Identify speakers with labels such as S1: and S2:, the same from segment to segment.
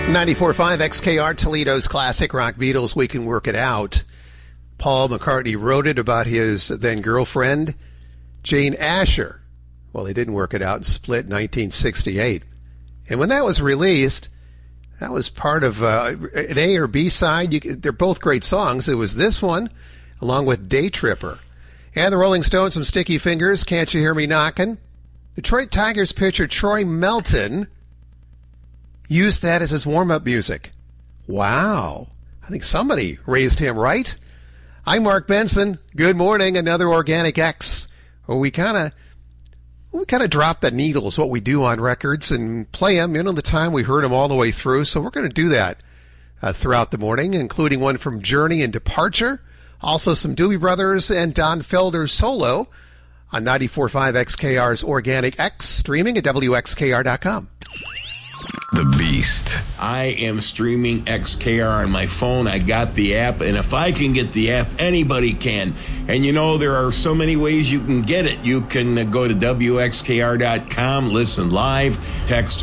S1: 94.5 XKR, Toledo's classic rock Beatles, We Can Work It Out. Paul McCartney wrote it about his then-girlfriend, Jane Asher. Well, they didn't work it out and split in 1968. And when that was released, that was part of an A or B side. They're both great songs. It was this one, along with Day Tripper. And the Rolling Stones, some Sticky Fingers, Can't You Hear Me Knockin'? Detroit Tigers pitcher Troy Melton used that as his warm-up music. Wow. I think somebody raised him right. I'm Mark Benson. Good morning. Another Organic X, where we kind of drop the needle is what we do on records and play them. The time we heard them all the way through. So we're going to do that throughout the morning, including one from Journey and Departure. Also some Doobie Brothers and Don Felder's solo on 94.5 XKR's Organic X, streaming at WXKR.com.
S2: The Beast. I am streaming XKR on my phone. I got the app, and if I can get the app, anybody can. And there are so many ways you can get it. You can go to WXKR.com, listen live, text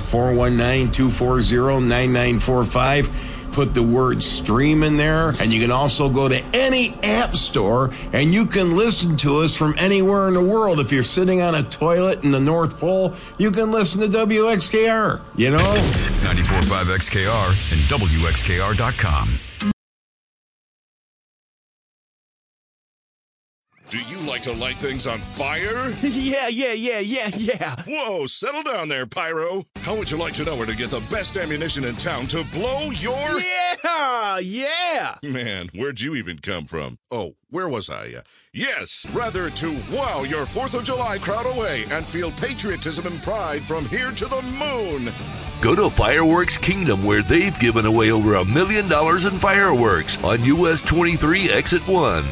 S2: 419-240-9945. Put the word stream in there, and you can also go to any app store and you can listen to us from anywhere in the world. If you're sitting on a toilet in the North Pole, you can listen to WXKR,
S3: 94.5 XKR and WXKR.com.
S4: Do you like to light things on fire?
S5: Yeah.
S4: Whoa, settle down there, Pyro. How would you like to know where to get the best ammunition in town to blow your...
S5: Yeah!
S4: Man, where'd you even come from? Oh, where was I? Yes, rather to wow your 4th of July crowd away and feel patriotism and pride from here to the moon.
S6: Go to Fireworks Kingdom, where they've given away over $1 million in fireworks on US 23 Exit 1.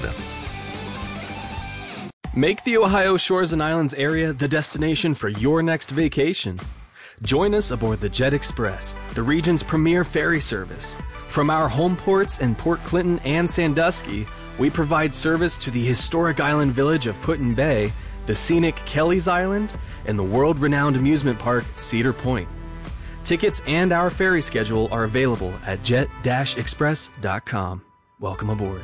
S7: Make the Ohio Shores and Islands area the destination for your next vacation. Join us aboard the Jet Express, the region's premier ferry service. From our home ports in Port Clinton and Sandusky, we provide service to the historic island village of Put in Bay, the scenic Kelly's Island, and the world-renowned amusement park Cedar Point. Tickets and our ferry schedule are available at jet-express.com. Welcome aboard.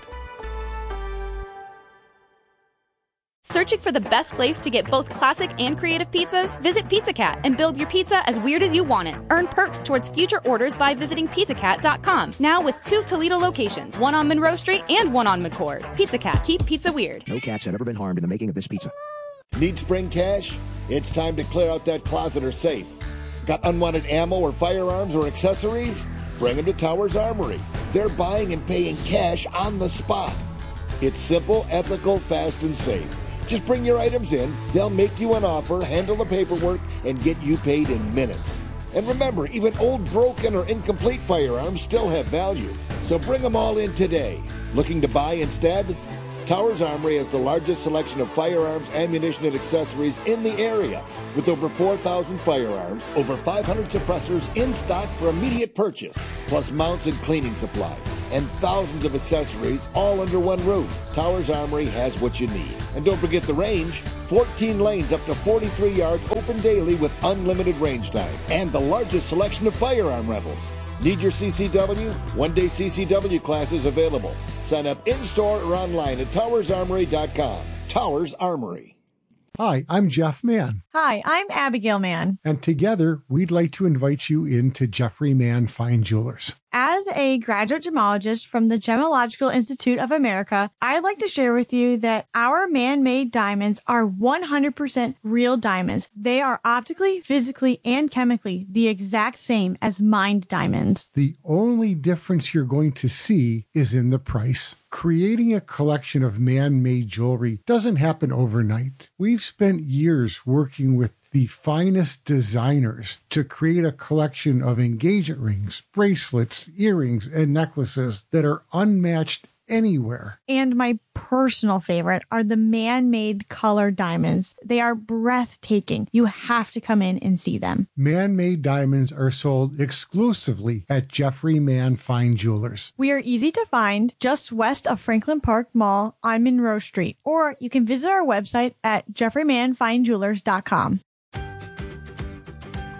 S8: Searching for the best place to get both classic and creative pizzas? Visit Pizza Cat and build your pizza as weird as you want it. Earn perks towards future orders by visiting pizzacat.com. Now with 2 Toledo locations, one on Monroe Street and one on McCord. Pizza Cat, keep pizza weird.
S9: No cats have ever been harmed in the making of this pizza.
S10: Need spring cash? It's time to clear out that closet or safe. Got unwanted ammo or firearms or accessories? Bring them to Towers Armory. They're buying and paying cash on the spot. It's simple, ethical, fast, and safe. Just bring your items in, they'll make you an offer, handle the paperwork, and get you paid in minutes. And remember, even old, broken, or incomplete firearms still have value. So bring them all in today. Looking to buy instead? Towers Armory has the largest selection of firearms, ammunition, and accessories in the area, with over 4,000 firearms, over 500 suppressors in stock for immediate purchase, plus mounts and cleaning supplies, and thousands of accessories all under one roof. Towers Armory has what you need. And don't forget the range, 14 lanes up to 43 yards open daily with unlimited range time, and the largest selection of firearm rentals. Need your CCW? One-day CCW classes available. Sign up in-store or online at towersarmory.com. Towers Armory.
S11: Hi, I'm Jeff Mann.
S12: Hi, I'm Abigail Mann.
S11: And together, we'd like to invite you into Jeffrey Mann Fine Jewelers.
S12: As a graduate gemologist from the Gemological Institute of America, I'd like to share with you that our man-made diamonds are 100% real diamonds. They are optically, physically, and chemically the exact same as mined diamonds.
S11: The only difference you're going to see is in the price. Creating a collection of man-made jewelry doesn't happen overnight. We've spent years working with the finest designers to create a collection of engagement rings, bracelets, earrings, and necklaces that are unmatched anywhere.
S12: And my personal favorite are the man-made color diamonds. They are breathtaking. You have to come in and see them.
S11: Man-made diamonds are sold exclusively at Jeffrey Mann Fine Jewelers.
S12: We are easy to find just west of Franklin Park Mall on Monroe Street, or you can visit our website at jeffreymannfinejewelers.com.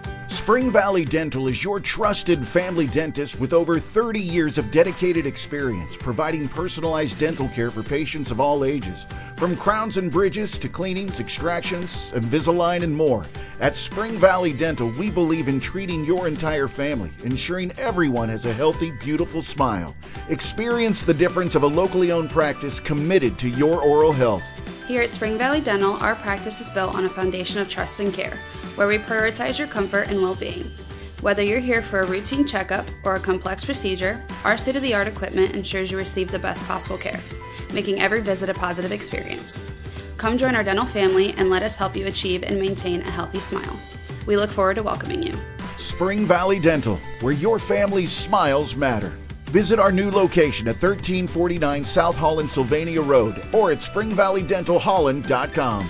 S13: Spring Valley Dental is your trusted family dentist with over 30 years of dedicated experience, providing personalized dental care for patients of all ages. From crowns and bridges to cleanings, extractions, Invisalign, and more. At Spring Valley Dental, we believe in treating your entire family, ensuring everyone has a healthy, beautiful smile. Experience the difference of a locally owned practice committed to your oral health.
S14: Here at Spring Valley Dental, our practice is built on a foundation of trust and care, where we prioritize your comfort and well-being. Whether you're here for a routine checkup or a complex procedure, our state-of-the-art equipment ensures you receive the best possible care, making every visit a positive experience. Come join our dental family and let us help you achieve and maintain a healthy smile. We look forward to welcoming you.
S13: Spring Valley Dental, where your family's smiles matter. Visit our new location at 1349 South Holland Sylvania Road or at springvalleydentalholland.com.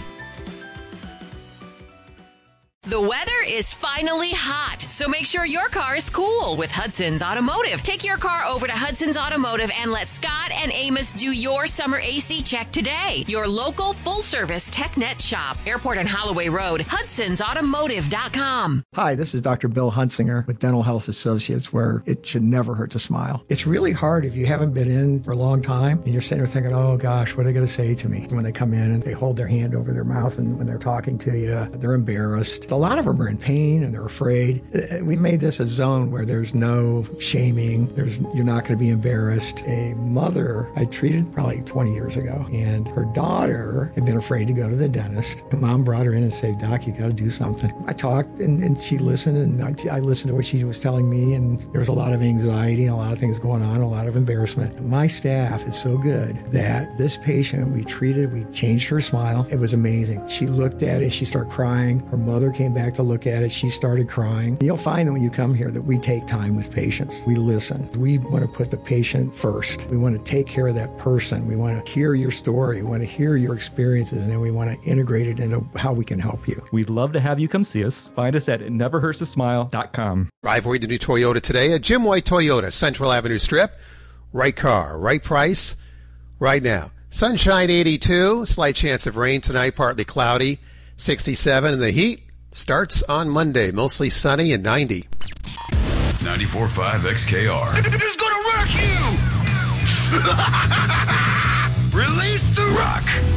S15: The weather is finally hot, so make sure your car is cool with Hudson's Automotive. Take your car over to Hudson's Automotive and let Scott and Amos do your summer AC check today. Your local full-service TechNet shop. Airport and Holloway Road, hudsonsautomotive.com.
S9: Hi, this is Dr. Bill Hunsinger with Dental Health Associates, where it should never hurt to smile. It's really hard if you haven't been in for a long time and you're sitting there thinking, oh gosh, what are they going to say to me? When they come in and they hold their hand over their mouth and when they're talking to you, they're embarrassed. A lot of them are in pain and they're afraid. We made this a zone where there's no shaming. You're not going to be embarrassed. A mother I treated probably 20 years ago, and her daughter had been afraid to go to the dentist. Her mom brought her in and said, Doc, you got to do something. I talked and she listened, and I listened to what she was telling me, and there was a lot of anxiety and a lot of things going on, a lot of embarrassment. My staff is so good that this patient we treated, we changed her smile. It was amazing. She looked at it, she started crying. Her mother came back to look at it. She started crying. You'll find that when you come here that we take time with patients. We listen. We want to put the patient first. We want to take care of that person. We want to hear your story. We want to hear your experiences, and then we want to integrate it into how we can help you.
S16: We'd love to have you come see us. Find us at neverhurtstosmile.com.
S1: Driveway to new Toyota today at Jim White Toyota, Central Avenue Strip. Right car, right price, right now. Sunshine 82, slight chance of rain tonight, partly cloudy, 67, and the heat starts on Monday, mostly sunny and 90.
S3: 94.5 XKR.
S17: Who's gonna rock you? Release the rock.